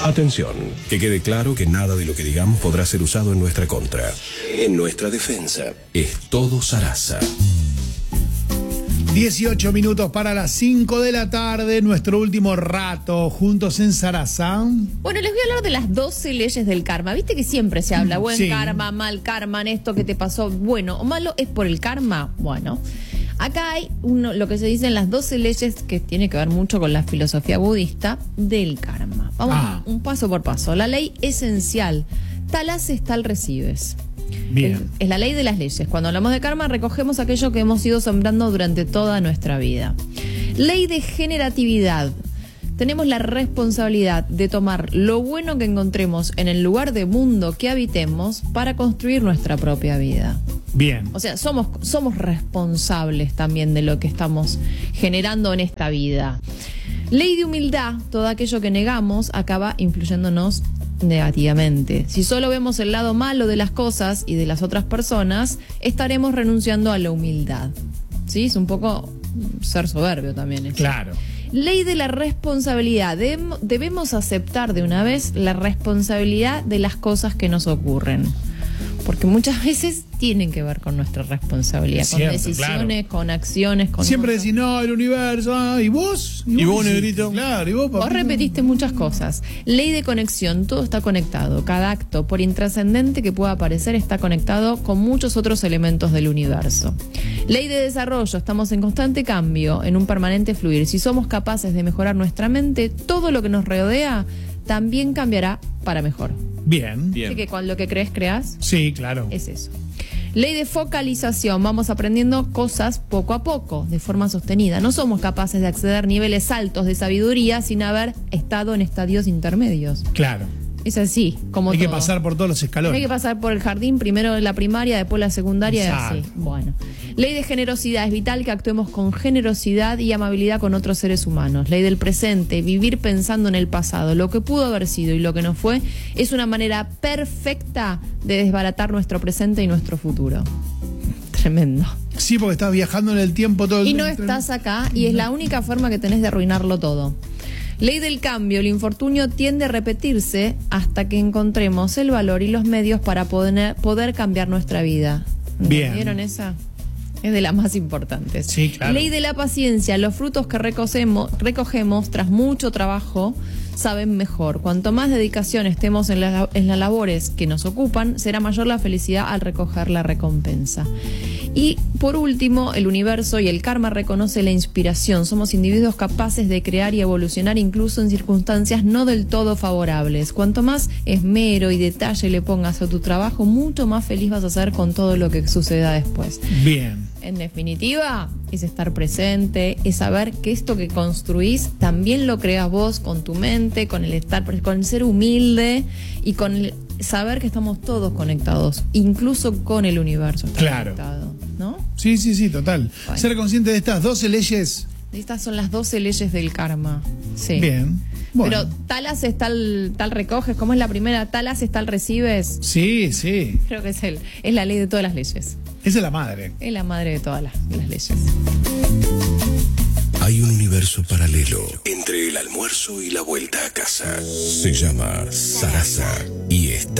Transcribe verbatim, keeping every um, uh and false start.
Atención, que quede claro que nada de lo que digamos podrá ser usado en nuestra contra. En nuestra defensa, es todo Sarasa. dieciocho minutos para las cinco de la tarde, nuestro último rato juntos en Sarasa. Bueno, les voy a hablar de las doce leyes del karma. Viste que siempre se habla, buen Sí. karma, mal karma, en esto que te pasó, bueno o malo, ¿es por el karma? Bueno, acá hay uno, lo que se dicen las doce leyes que tiene que ver mucho con la filosofía budista del karma. Vamos Ah. un paso por paso. La ley esencial, tal haces, tal recibes. Bien. Es, es la ley de las leyes. Cuando hablamos de karma, recogemos aquello que hemos ido sembrando durante toda nuestra vida. Ley de generatividad. Tenemos la responsabilidad de tomar lo bueno que encontremos en el lugar de mundo que habitemos para construir nuestra propia vida. Bien. O sea, somos, somos responsables también de lo que estamos generando en esta vida. Ley de humildad. Todo aquello que negamos acaba influyéndonos negativamente. Si solo vemos el lado malo de las cosas y de las otras personas, estaremos renunciando a la humildad. ¿Sí? Es un poco ser soberbio también eso. Claro. Ley de la responsabilidad. Debem- debemos aceptar de una vez la responsabilidad de las cosas que nos ocurren. Porque muchas veces tienen que ver con nuestra responsabilidad, Es con cierto, decisiones, claro. con acciones, con... Siempre cosas. decís, no, el universo, ah, ¿y vos? ¿Y vos, sí. negrito? Claro, ¿y vos, papito? Vos repetiste muchas cosas. Ley de conexión, todo está conectado. Cada acto, por intrascendente que pueda parecer, está conectado con muchos otros elementos del universo. Ley de desarrollo, estamos en constante cambio, en un permanente fluir. Si somos capaces de mejorar nuestra mente, todo lo que nos rodea también cambiará para mejor. Bien. Bien. Así que con lo que crees, creas, Sí, claro. es eso. Ley de focalización, vamos aprendiendo cosas poco a poco, de forma sostenida. No somos capaces de acceder a niveles altos de sabiduría sin haber estado en estadios intermedios. Claro. Es así, como Hay que todo. pasar por todos los escalones. Hay que pasar por el jardín, primero la primaria, después la secundaria, y así. Exacto. Bueno. Ley de generosidad, es vital que actuemos con generosidad y amabilidad con otros seres humanos. Ley del presente, vivir pensando en el pasado, lo que pudo haber sido y lo que no fue, es una manera perfecta de desbaratar nuestro presente y nuestro futuro. Tremendo. Sí, porque estás viajando en el tiempo todo el Y tiempo. no estás acá y es la única forma que tenés de arruinarlo todo. Ley del cambio, el infortunio tiende a repetirse hasta que encontremos el valor y los medios para poder, poder cambiar nuestra vida. Bien. ¿Vieron esa? Es de las más importantes. Sí, claro. Ley de la paciencia, los frutos que recogemos, recogemos tras mucho trabajo saben mejor. Cuanto más dedicación estemos en, la, en las labores que nos ocupan, será mayor la felicidad al recoger la recompensa. Y por último, el universo y el karma reconoce la inspiración. Somos individuos capaces de crear y evolucionar incluso en circunstancias no del todo favorables. Cuanto más esmero y detalle le pongas a tu trabajo, mucho más feliz vas a ser con todo lo que suceda después. Bien. En definitiva, es estar presente, es saber que esto que construís también lo creas vos con tu mente, con el estar, con el ser humilde y con el saber que estamos todos conectados, incluso con el universo. Está Claro. conectado, ¿no? Sí, sí, sí, total. Bueno. Ser consciente de estas doce leyes. Estas son las doce leyes del karma. Sí. Bien. Bueno. Pero tal haces, tal, tal recoges, ¿cómo es la primera? Tal haces, tal recibes. Sí, sí. Creo que es, el, es la ley de todas las leyes. Esa es la madre. Es la madre de todas las, las leyes. Hay un universo paralelo entre el almuerzo y la vuelta a casa. Se llama Sarasa y está